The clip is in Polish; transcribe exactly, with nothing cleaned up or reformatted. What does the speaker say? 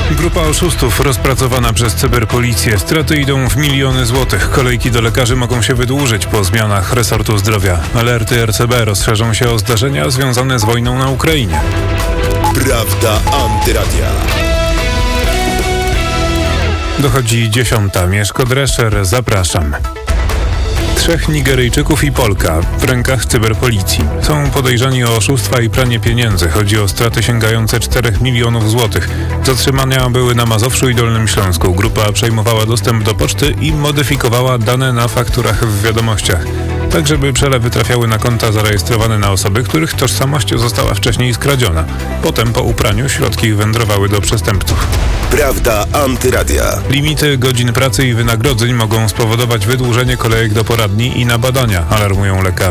Grupa oszustów rozpracowana przez cyberpolicję. Straty idą w miliony złotych. Kolejki do lekarzy mogą się wydłużyć po zmianach resortu zdrowia. Alerty R C B rozszerzą się o zdarzenia związane z wojną na Ukrainie. Prawda Antyradia. Dochodzi dziesiąta. Mieszko Drescher, zapraszam. Trzech Nigeryjczyków i Polka w rękach cyberpolicji. Są podejrzani o oszustwa i pranie pieniędzy. Chodzi o straty sięgające czterech milionów złotych. Zatrzymania były na Mazowszu i Dolnym Śląsku. Grupa przejmowała dostęp do poczty i modyfikowała dane na fakturach w wiadomościach, tak żeby przelewy trafiały na konta zarejestrowane na osoby, których tożsamość została wcześniej skradziona. Potem po upraniu środki wędrowały do przestępców. Prawda Antyradia. Limity godzin pracy i wynagrodzeń mogą spowodować wydłużenie kolejek do poradni i na badania, alarmują lekarze.